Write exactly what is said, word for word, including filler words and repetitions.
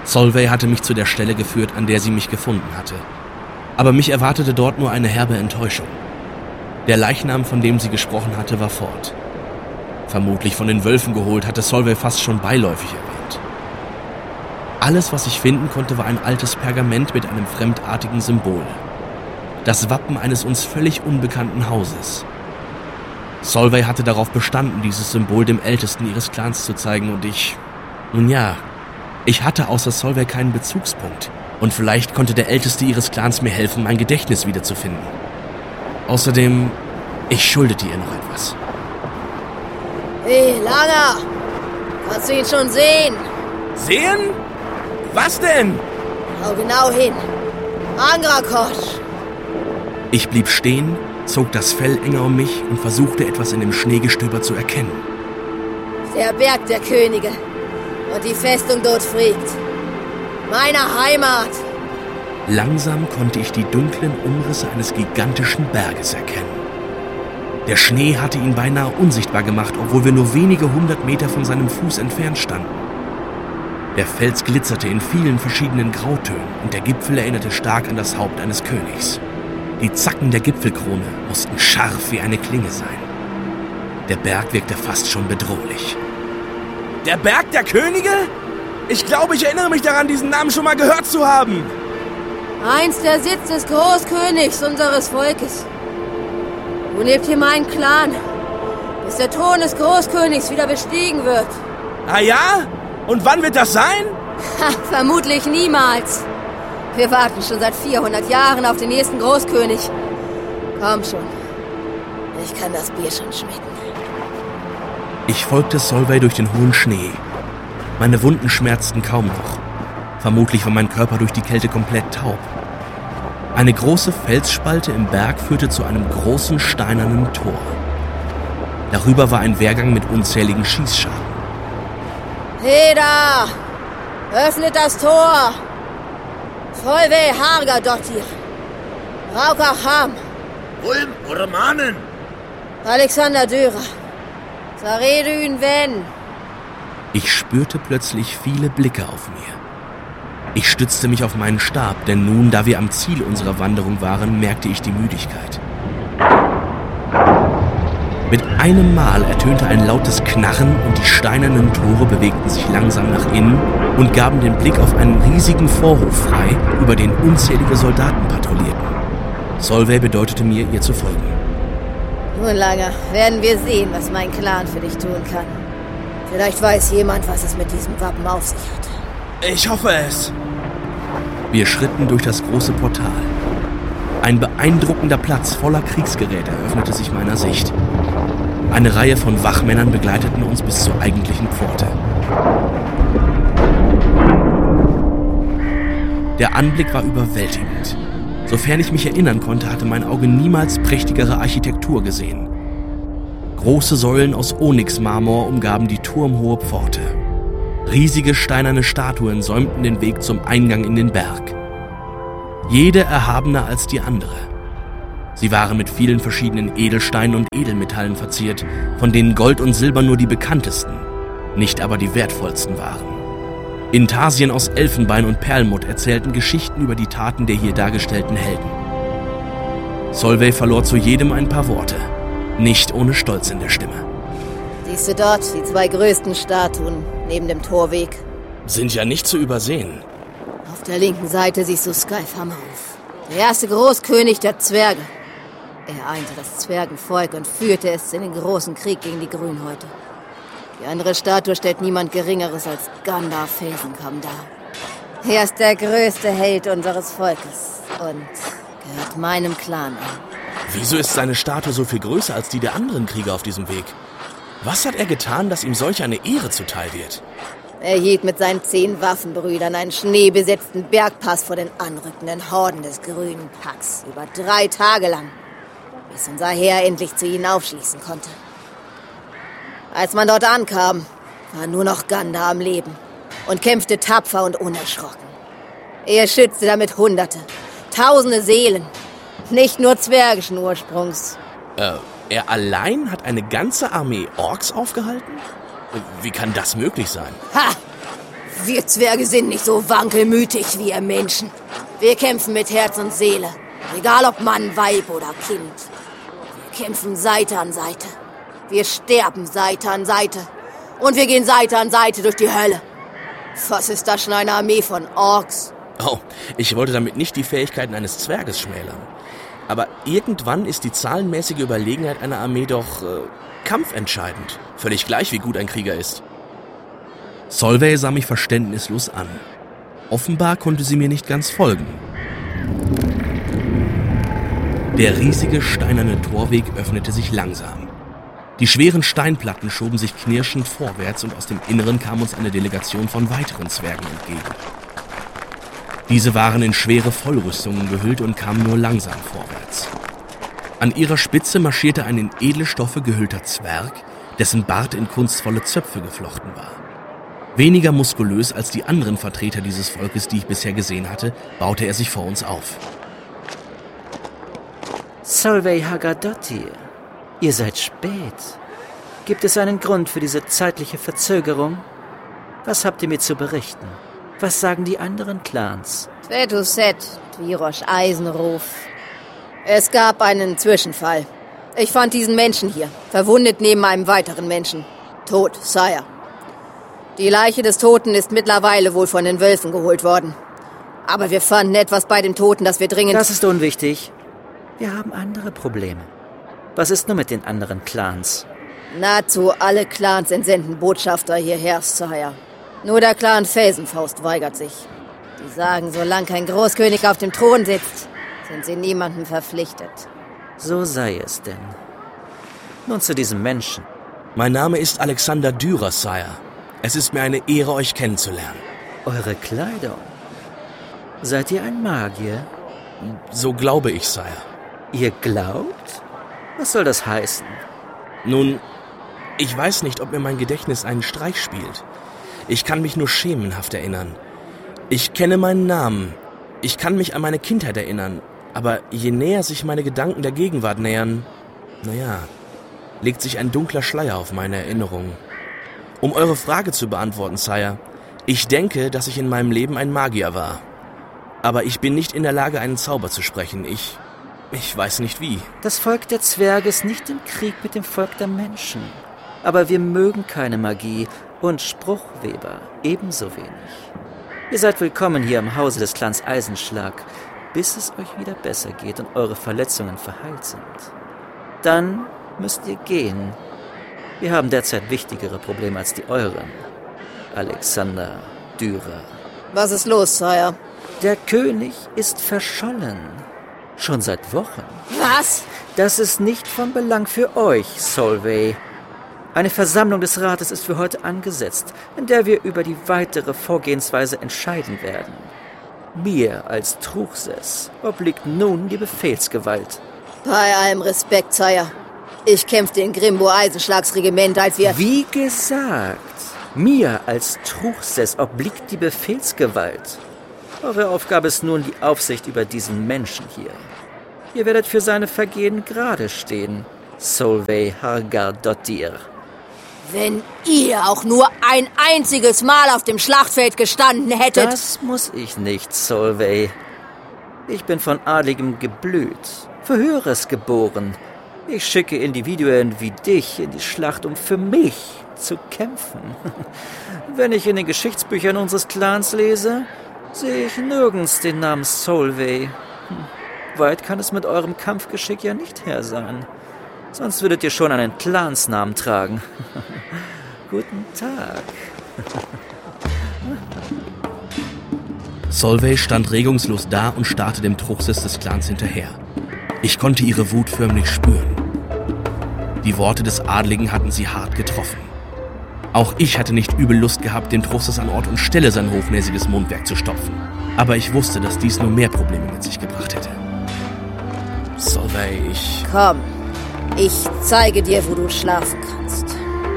Solveig hatte mich zu der Stelle geführt, an der sie mich gefunden hatte. Aber mich erwartete dort nur eine herbe Enttäuschung. Der Leichnam, von dem sie gesprochen hatte, war fort. Vermutlich von den Wölfen geholt, hatte Solveig fast schon beiläufig erwähnt. Alles, was ich finden konnte, war ein altes Pergament mit einem fremdartigen Symbol. Das Wappen eines uns völlig unbekannten Hauses. Solveig hatte darauf bestanden, dieses Symbol dem Ältesten ihres Clans zu zeigen und ich... Nun ja, ich hatte außer Solveig keinen Bezugspunkt und vielleicht konnte der Älteste ihres Clans mir helfen, mein Gedächtnis wiederzufinden. Außerdem, ich schuldete ihr noch etwas. Hey, Langer! Kannst du ihn schon sehen? Sehen? Was denn? Schau genau hin. Angrakosch! Ich blieb stehen, zog das Fell enger um mich und versuchte etwas in dem Schneegestöber zu erkennen. Der Berg der Könige und die Festung dort fliegt. Meine Heimat! Langsam konnte ich die dunklen Umrisse eines gigantischen Berges erkennen. Der Schnee hatte ihn beinahe unsichtbar gemacht, obwohl wir nur wenige hundert Meter von seinem Fuß entfernt standen. Der Fels glitzerte in vielen verschiedenen Grautönen und der Gipfel erinnerte stark an das Haupt eines Königs. Die Zacken der Gipfelkrone mussten scharf wie eine Klinge sein. Der Berg wirkte fast schon bedrohlich. Der Berg der Könige? Ich glaube, ich erinnere mich daran, diesen Namen schon mal gehört zu haben. Einst der Sitz des Großkönigs unseres Volkes. Nun lebt hier mein Clan, bis der Thron des Großkönigs wieder bestiegen wird. Ah ja? Und wann wird das sein? Ha, vermutlich niemals. Wir warten schon seit vierhundert Jahren auf den nächsten Großkönig. Komm schon. Ich kann das Bier schon schmecken. Ich folgte Solveig durch den hohen Schnee. Meine Wunden schmerzten kaum noch. Vermutlich war mein Körper durch die Kälte komplett taub. Eine große Felsspalte im Berg führte zu einem großen steinernen Tor. Darüber war ein Wehrgang mit unzähligen Schießscharten. Heda! Öffnet das Tor! Solveig Hargadottir! Raukacham! Ulm Urmanen! Alexander Dürer! Saredün Wen! Ich spürte plötzlich viele Blicke auf mir. Ich stützte mich auf meinen Stab, denn nun, da wir am Ziel unserer Wanderung waren, merkte ich die Müdigkeit. Mit einem Mal ertönte ein lautes Knarren und die steinernen Tore bewegten sich langsam nach innen und gaben den Blick auf einen riesigen Vorhof frei, über den unzählige Soldaten patrouillierten. Solveig bedeutete mir, ihr zu folgen. Nun, Langer, werden wir sehen, was mein Clan für dich tun kann. Vielleicht weiß jemand, was es mit diesem Wappen auf sich hat. Ich hoffe es. Wir schritten durch das große Portal. Ein beeindruckender Platz voller Kriegsgeräte eröffnete sich meiner Sicht. Eine Reihe von Wachmännern begleiteten uns bis zur eigentlichen Pforte. Der Anblick war überwältigend. Sofern ich mich erinnern konnte, hatte mein Auge niemals prächtigere Architektur gesehen. Große Säulen aus Onyxmarmor umgaben die turmhohe Pforte. Riesige steinerne Statuen säumten den Weg zum Eingang in den Berg. Jede erhabener als die andere. Sie waren mit vielen verschiedenen Edelsteinen und Edelmetallen verziert, von denen Gold und Silber nur die bekanntesten, nicht aber die wertvollsten waren. Intarsien aus Elfenbein und Perlmutt erzählten Geschichten über die Taten der hier dargestellten Helden. Solveig verlor zu jedem ein paar Worte, nicht ohne Stolz in der Stimme. Siehst du dort die zwei größten Statuen neben dem Torweg? Sind ja nicht zu übersehen. Auf der linken Seite siehst du Skyfammerhof, der erste Großkönig der Zwerge. Er einte das Zwergenvolk und führte es in den großen Krieg gegen die Grünhäute. Die andere Statue stellt niemand Geringeres als Gandar Felsenkamm dar. Er ist der größte Held unseres Volkes und gehört meinem Clan an. Wieso ist seine Statue so viel größer als die der anderen Krieger auf diesem Weg? Was hat er getan, dass ihm solch eine Ehre zuteil wird? Er hielt mit seinen zehn Waffenbrüdern einen schneebesetzten Bergpass vor den anrückenden Horden des grünen Packs über drei Tage lang, bis unser Heer endlich zu ihnen aufschließen konnte. Als man dort ankam, war nur noch Gandar am Leben und kämpfte tapfer und unerschrocken. Er schützte damit Hunderte, Tausende Seelen, nicht nur zwergischen Ursprungs. Äh, er allein hat eine ganze Armee Orks aufgehalten? Wie kann das möglich sein? Ha! Wir Zwerge sind nicht so wankelmütig wie ihr Menschen. Wir kämpfen mit Herz und Seele. Egal ob Mann, Weib oder Kind. Wir kämpfen Seite an Seite. Wir sterben Seite an Seite. Und wir gehen Seite an Seite durch die Hölle. Was ist das schon eine Armee von Orks? Oh, ich wollte damit nicht die Fähigkeiten eines Zwerges schmälern. Aber irgendwann ist die zahlenmäßige Überlegenheit einer Armee doch äh, kampfentscheidend. Völlig gleich, wie gut ein Krieger ist. Solveig sah mich verständnislos an. Offenbar konnte sie mir nicht ganz folgen. Der riesige steinerne Torweg öffnete sich langsam. Die schweren Steinplatten schoben sich knirschend vorwärts und aus dem Inneren kam uns eine Delegation von weiteren Zwergen entgegen. Diese waren in schwere Vollrüstungen gehüllt und kamen nur langsam vorwärts. An ihrer Spitze marschierte ein in edle Stoffe gehüllter Zwerg, dessen Bart in kunstvolle Zöpfe geflochten war. Weniger muskulös als die anderen Vertreter dieses Volkes, die ich bisher gesehen hatte, baute er sich vor uns auf. Solveig Hagardottir, ihr seid spät. Gibt es einen Grund für diese zeitliche Verzögerung? Was habt ihr mir zu berichten? Was sagen die anderen Clans? Twetuset, Twirosh Eisenruf. Es gab einen Zwischenfall. Ich fand diesen Menschen hier, verwundet neben einem weiteren Menschen. Tot, Sire. Die Leiche des Toten ist mittlerweile wohl von den Wölfen geholt worden. Aber wir fanden etwas bei dem Toten, das wir dringend... Das ist unwichtig. Wir haben andere Probleme. Was ist nur mit den anderen Clans? Nahezu alle Clans entsenden Botschafter hierher, Sire. Nur der Clan Felsenfaust weigert sich. Die sagen, solange kein Großkönig auf dem Thron sitzt, sind sie niemandem verpflichtet. So sei es denn. Nun zu diesem Menschen. Mein Name ist Alexander Dürer, Sire. Es ist mir eine Ehre, euch kennenzulernen. Eure Kleidung? Seid ihr ein Magier? So glaube ich, Sire. Ihr glaubt? Was soll das heißen? Nun, ich weiß nicht, ob mir mein Gedächtnis einen Streich spielt. Ich kann mich nur schemenhaft erinnern. Ich kenne meinen Namen. Ich kann mich an meine Kindheit erinnern. Aber je näher sich meine Gedanken der Gegenwart nähern, naja, legt sich ein dunkler Schleier auf meine Erinnerungen. Um eure Frage zu beantworten, Sire, ich denke, dass ich in meinem Leben ein Magier war. Aber ich bin nicht in der Lage, einen Zauber zu sprechen. Ich... ich weiß nicht wie. Das Volk der Zwerge ist nicht im Krieg mit dem Volk der Menschen. Aber wir mögen keine Magie und Spruchweber ebenso wenig. Ihr seid willkommen hier im Hause des Clans Eisenschlag, bis es euch wieder besser geht und eure Verletzungen verheilt sind. Dann müsst ihr gehen. Wir haben derzeit wichtigere Probleme als die euren. Alexander Dürer. Was ist los, Sire? Der König ist verschollen. Schon seit Wochen. Was? Das ist nicht von Belang für euch, Solveig. Eine Versammlung des Rates ist für heute angesetzt, in der wir über die weitere Vorgehensweise entscheiden werden. Mir als Truchsess obliegt nun die Befehlsgewalt. Bei allem Respekt, Sire. Ich kämpfte in Grimbo Eisenschlagsregiment, als wir... Wie gesagt, mir als Truchsess obliegt die Befehlsgewalt. Eure Aufgabe ist nun die Aufsicht über diesen Menschen hier. Ihr werdet für seine Vergehen gerade stehen, Solveig Hagardottir. Wenn ihr auch nur ein einziges Mal auf dem Schlachtfeld gestanden hättet... Das muss ich nicht, Solveig. Ich bin von adligem Geblüt, für Höheres geboren. Ich schicke Individuen wie dich in die Schlacht, um für mich zu kämpfen. Wenn ich in den Geschichtsbüchern unseres Clans lese, sehe ich nirgends den Namen Solveig. Hm. Weit kann es mit eurem Kampfgeschick ja nicht her sein. Sonst würdet ihr schon einen Clansnamen tragen. Guten Tag. Solveig stand regungslos da und starrte dem Truchsess des Clans hinterher. Ich konnte ihre Wut förmlich spüren. Die Worte des Adligen hatten sie hart getroffen. Auch ich hatte nicht übel Lust gehabt, dem Truchsess an Ort und Stelle sein hochnäsiges Mundwerk zu stopfen. Aber ich wusste, dass dies nur mehr Probleme mit sich gebracht hätte. Solveig, ich... Komm, ich zeige dir, wo du schlafen kannst.